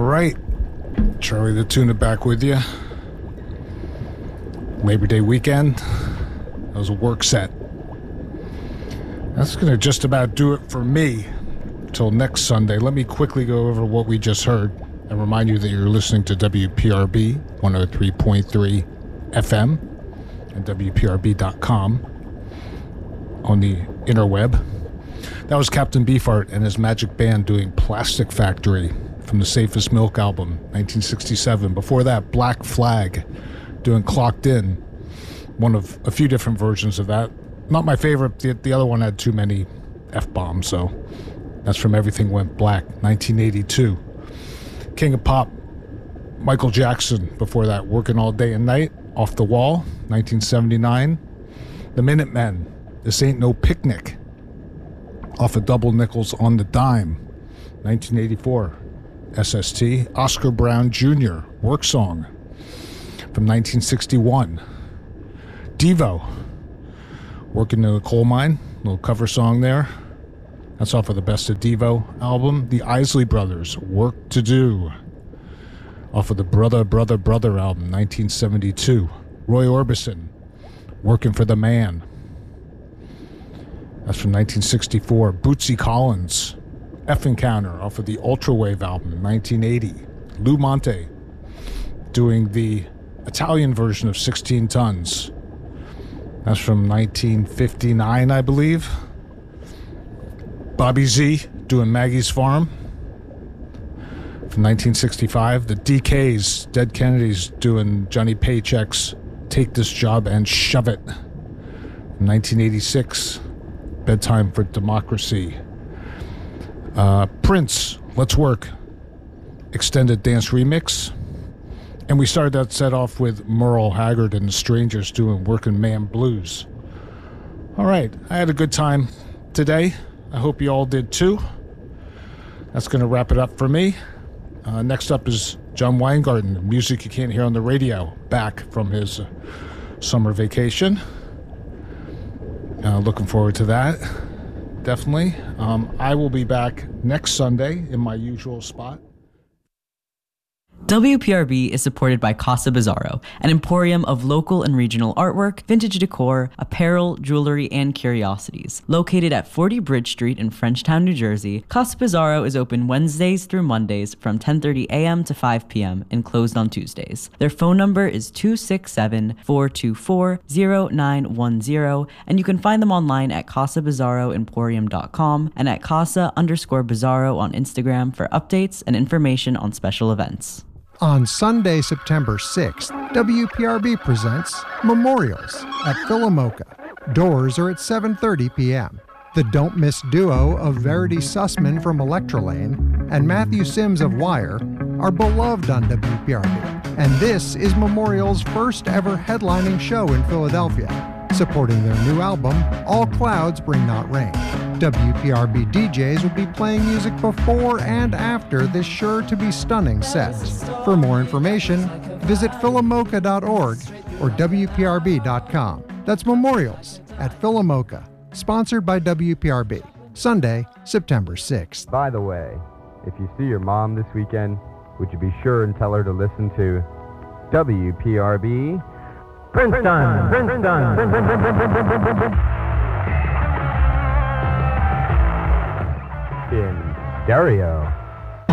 right. Charlie the Tuna back with you. Labor Day weekend. That was a work set. That's going to just about do it for me till next Sunday. Let me quickly go over what we just heard and remind you that you're listening to WPRB 103.3 FM and WPRB.com on the interweb. That was Captain Beefheart and his Magic Band doing Plastic Factory from the Safest Milk album, 1967. Before that, Black Flag doing Clocked In, one of a few different versions of that. Not my favorite. The other one had too many F-bombs, so that's from Everything Went Black, 1982. King of Pop, Michael Jackson. Before that, Working All Day and Night, Off the Wall, 1979. The Minutemen, This Ain't No Picnic, off of Double Nickels on the Dime, 1984. SST. Oscar Brown Jr., Work Song, from 1961. Devo, Working in a Coal Mine, little cover song there. That's off of the Best of Devo album. The Isley Brothers, Work to Do, off of the Brother, Brother, Brother album, 1972. Roy Orbison, Working for the Man. That's from 1964. Bootsy Collins, F Encounter, off of the Ultrawave album, 1980. Lou Monte, doing the Italian version of 16 Tons. That's from 1959, I believe. Bobby Z, doing Maggie's Farm, from 1965. The DKs, Dead Kennedys, doing Johnny Paycheck's Take This Job and Shove It, from 1986. Bedtime for Democracy. Prince, Let's Work, extended dance remix. And we started that set off with Merle Haggard and the Strangers doing Working Man Blues. All right, I had a good time today. I hope you all did too. That's going to wrap it up for me. Next up is John Weingarten, music you can't hear on the radio, back from his summer vacation. Looking forward to that, definitely. I will be back next Sunday in my usual spot. WPRB is supported by Casa Bizarro, an emporium of local and regional artwork, vintage decor, apparel, jewelry, and curiosities. Located at 40 Bridge Street in Frenchtown, New Jersey, Casa Bizarro is open Wednesdays through Mondays from 10:30 a.m. to 5 p.m. and closed on Tuesdays. Their phone number is 267-424-0910, and you can find them online at CasaBizarroEmporium.com and at Casa_Bizarro on Instagram for updates and information on special events. On Sunday, September 6th, WPRB presents Memorials at Philomoka. Doors are at 7:30 p.m. The Don't Miss duo of Verity Sussman from Electrolane and Matthew Sims of Wire are beloved on WPRB, and this is Memorial's first ever headlining show in Philadelphia. Supporting their new album, All Clouds Bring Not Rain. WPRB DJs will be playing music before and after this sure-to-be stunning set. For more information, visit philomoka.org or WPRB.com. That's Memorials at Philomoka, sponsored by WPRB. Sunday, September 6th. By the way, if you see your mom this weekend, would you be sure and tell her to listen to WPRB? Princeton! In stereo.